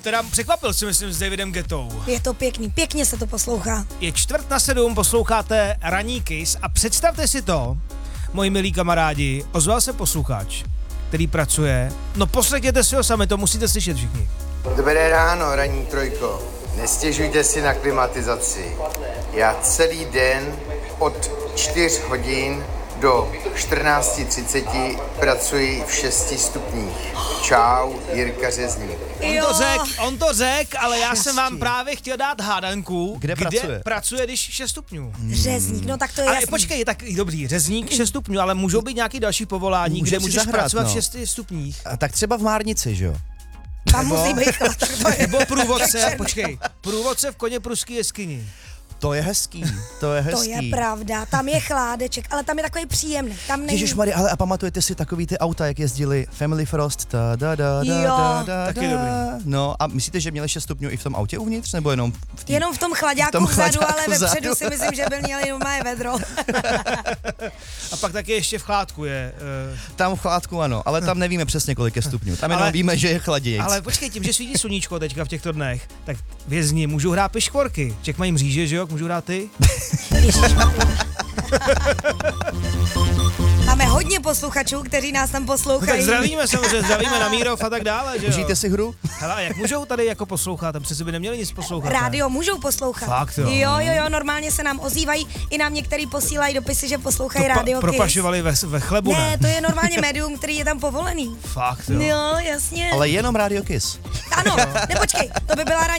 teda překvapil si, myslím, s Davidem Guettou. Je to pěkný, pěkně se to poslouchá. Je 6:45, posloucháte Ranní Kiss a představte si to, moji milí kamarádi, ozval se posluchač, který pracuje. No poslechněte si ho sami, to musíte slyšet všichni. Dobré ráno, ranní trojko. Nestěžujte si na klimatizaci. Já celý den od 4 hodin do 14:30 pracuji v 6 stupních. Čau, Jirka Řezník. On to řek, ale já jsem vám právě chtěl dát hádanku, Kde pracuje, když 6 stupňů. Řezník, no tak to je Ale jasný. počkej, tak dobrý, řezník 6 stupňů, ale můžou být nějaký další povolání, Můžeš kde si můžeš zahrát, pracovat no. v 6 stupních. A tak třeba v Márnici, že jo? Tam musí být chlad, tak to je. Nebo průvodce v koně pruský jeskyni. To je hezký, to je hezký. To je pravda, tam je chládeček, ale tam je takový příjemný. Tam není... Ježišmarja, ale a pamatujete si takový ty auta, jak jezdili Family Frost, Taky dobrý. No a myslíte, že měli 6 stupňů i v tom autě uvnitř, nebo jenom v té... Jenom v tom chladáku vzadu, ale vepředu si myslím, že byl měli normálně vedro. A pak taky ještě v chládku je. Tam v chládku ano, ale tam nevíme přesně, kolik je stupňů. Tam jenom víme, že je chladějíc. Ale počkej, tím, že svítí sluníčko teďka v těchto dnech, tak vězni můžou hrát piškvorky. Ček mají mříže, že jo? Můžou hrát ty? Máme hodně posluchačů, kteří nás tam No poslouchají. tak zdravíme samozřejmě, zdravíme na Mírov a tak dále, že jo? Užijte si hru? Hele, a jak můžou tady jako poslouchat? Tam přece by neměli nic poslouchat. Rádio můžou poslouchat. Fakt, jo. Jo, normálně se nám ozývají, i nám některý posílají dopisy, že poslouchají To Rádio Kiss. propašovali ve chlebu, Ne, to je normálně médium, který je tam povolený. Fakt, jo. Jo, jasně. Ale jenom Radio Kiss. Ano, nepočkej, to by byla